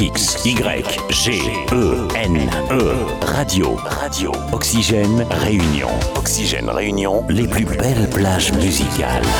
Radio. Oxygène Réunion. Oxygène Réunion, les plus belles plages musicales.